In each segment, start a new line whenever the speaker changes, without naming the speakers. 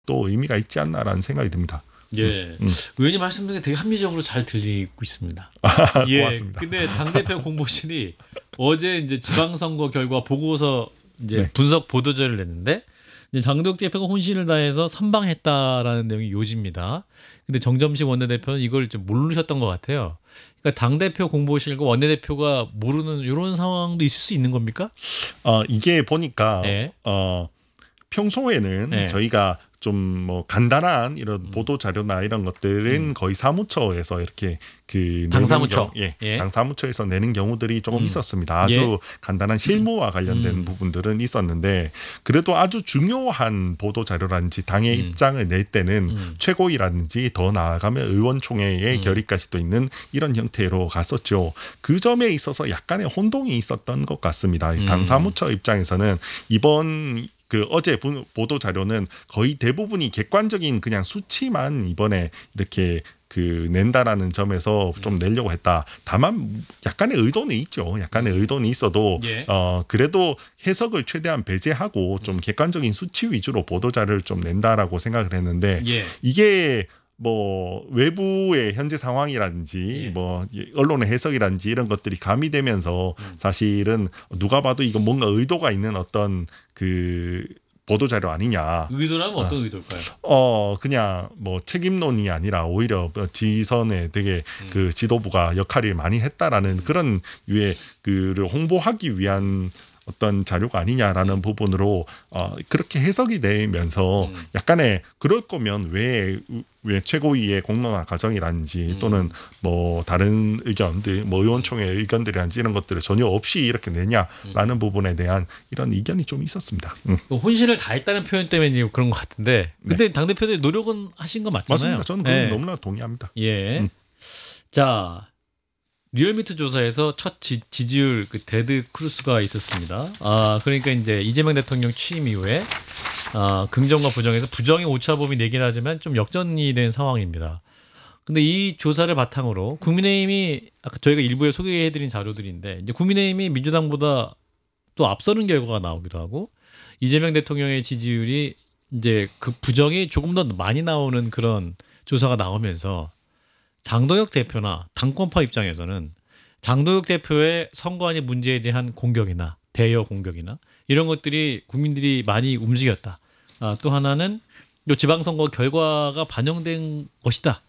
또 의미가 있지 않나라는 생각이 듭니다.
예, 의원님 말씀드린 게 되게 합리적으로 잘 들리고 있습니다.
고맙습니다.
근데 당대표 공보실이 어제 이제 지방선거 결과 보고서 이제 분석 보도자를 냈는데 이제 장도혁 대표가 혼신을 다해서 선방했다라는 내용이 요지입니다. 근데 정점식 원내대표는 이걸 좀 모르셨던 것 같아요. 그러니까 당대표 공보실과 원내대표가 모르는 이런 상황도 있을 수 있는 겁니까?
이게 보니까 평소에는 저희가 좀 뭐 간단한 이런 보도 자료나 이런 것들은 거의 사무처에서 이렇게 그
당사무처
당사무처에서 내는 경우들이 조금 있었습니다. 아주 간단한 실무와 관련된 부분들은 있었는데 그래도 아주 중요한 보도 자료라든지 당의 입장을 낼 때는 최고위라든지 더 나아가면 의원총회의 결의까지도 있는 이런 형태로 갔었죠. 그 점에 있어서 약간의 혼동이 있었던 것 같습니다. 당사무처 입장에서는 이번 그 어제 보도 자료는 거의 대부분이 객관적인 그냥 수치만 이번에 이렇게 그 낸다라는 점에서 좀 내려고 했다. 다만 약간의 의도는 있죠. 약간의 의도는 있어도 그래도 해석을 최대한 배제하고 좀 객관적인 수치 위주로 보도 자료를 좀 낸다라고 생각을 했는데 이게 뭐 외부의 현재 상황이라든지 뭐 언론의 해석이라든지 이런 것들이 가미되면서 사실은 누가 봐도 이건 뭔가 의도가 있는 어떤 그 보도 자료 아니냐.
의도라면 어떤 의도일까요?
그냥 뭐 책임론이 아니라 오히려 지선에 되게 그 지도부가 역할을 많이 했다라는 그런 유의 그를 홍보하기 위한 어떤 자료가 아니냐라는 부분으로 그렇게 해석이 되면서 약간의 그럴 거면 왜 최고위의 공론화 과정이라든지 또는 뭐 다른 의견들 뭐 의원총회 의견들이라든지 이런 것들을 전혀 없이 이렇게 내냐라는 부분에 대한 이런 의견이 좀 있었습니다.
혼신을 다했다는 표현 때문에 그런 것 같은데 근데 당대표들이 노력은 하신 거 맞잖아요.
맞습니다. 저는 그건 너무나 동의합니다.
자 리얼미터 조사에서 첫 지지율 그 데드 크루스가 있었습니다. 그러니까 이제 이재명 대통령 취임 이후에 긍정과 부정에서 부정의 오차범위 내긴 하지만 좀 역전이 된 상황입니다. 근데 이 조사를 바탕으로 국민의힘이 아까 저희가 일부에 소개해드린 자료들인데 이제 국민의힘이 민주당보다 또 앞서는 결과가 나오기도 하고 이재명 대통령의 지지율이 이제 그 부정이 조금 더 많이 나오는 그런 조사가 나오면서 장도혁 대표나 당권파 입장에서는 장도혁 대표의 선관위 문제에 대한 공격이나 대여 공격이나 이런 것들이 국민들이 많이 움직였다. 또 하나는 이 지방선거 결과가 반영된 것이다.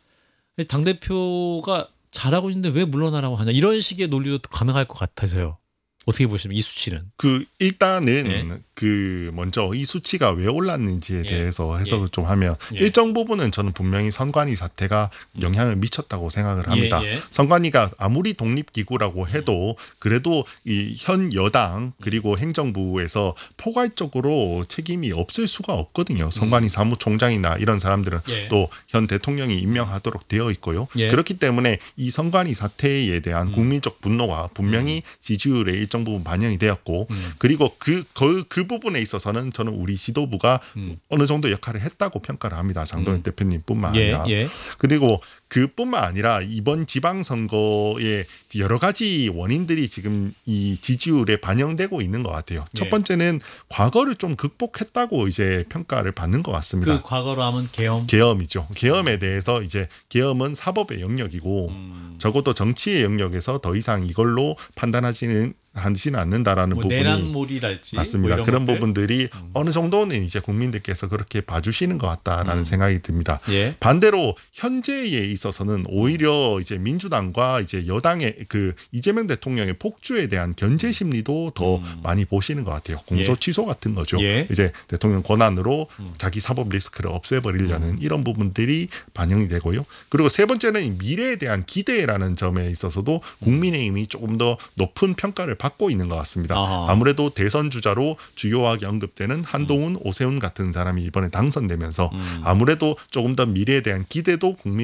당대표가 잘하고 있는데 왜 물러나라고 하냐. 이런 식의 논리도 가능할 것 같아서요. 어떻게 보시면 이 수치는?
그 일단은 그 먼저 이 수치가 왜 올랐는지에 대해서 해석을 좀 하면 일정 부분은 저는 분명히 선관위 사태가 영향을 미쳤다고 생각을 합니다. 선관위가 아무리 독립기구라고 해도 그래도 이 현 여당 그리고 행정부에서 포괄적으로 책임이 없을 수가 없거든요. 선관위 사무총장이나 이런 사람들은 또 현 대통령이 임명하도록 되어 있고요. 그렇기 때문에 이 선관위 사태에 대한 국민적 분노가 분명히 지지율에 일정 부분 반영이 되었고 그리고 그 부분에 있어서는 저는 우리 지도부가 어느 정도 역할을 했다고 평가를 합니다. 장도혁 대표님뿐만 아니라 그리고 그뿐만 아니라 이번 지방선거에 여러 가지 원인들이 지금 이 지지율에 반영되고 있는 것 같아요. 첫 번째는 과거를 좀 극복했다고 이제 평가를 받는 것 같습니다.
그 과거로 하면
계엄이죠. 계엄에 대해서 이제 계엄은 사법의 영역이고 적어도 정치의 영역에서 더 이상 이걸로 판단하지는 않는다라는 부분이
내란몰이랄지
맞습니다.
뭐
그런
것들?
부분들이 어느 정도는 이제 국민들께서 그렇게 봐주시는 것 같다라는 생각이 듭니다. 반대로 현재에 있어서는 오히려 이제 민주당과 이제 여당의 그 이재명 대통령의 폭주에 대한 견제 심리도 더 많이 보시는 것 같아요. 공소 취소 같은 거죠. 이제 대통령 권한으로 자기 사법 리스크를 없애버리려는 이런 부분들이 반영이 되고요. 그리고 세 번째는 미래에 대한 기대라는 점에 있어서도 국민의힘이 조금 더 높은 평가를 받고 있는 것 같습니다. 아무래도 대선 주자로 주요하게 언급되는 한동훈, 오세훈 같은 사람이 이번에 당선되면서 아무래도 조금 더 미래에 대한 기대도 국민의힘이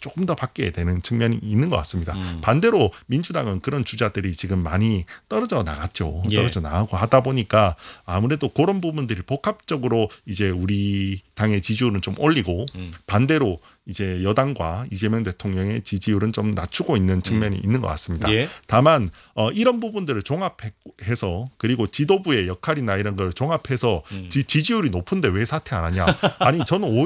조금 더 받게 되는 측면이 있는 것 같습니다. 반대로 민주당은 그런 주자들이 지금 많이 떨어져 나갔죠.
예.
떨어져 나가고 하다 보니까 아무래도 그런 부분들이 복합적으로 이제 우리 당의 지지율은 좀 올리고 반대로 이제 여당과 이재명 대통령의 지지율은 좀 낮추고 있는 측면이 있는 것 같습니다.
예.
다만 이런 부분들을 종합해서 그리고 지도부의 역할이나 이런 걸 종합해서 지지율이 높은데 왜 사퇴 안 하냐? 아니 저는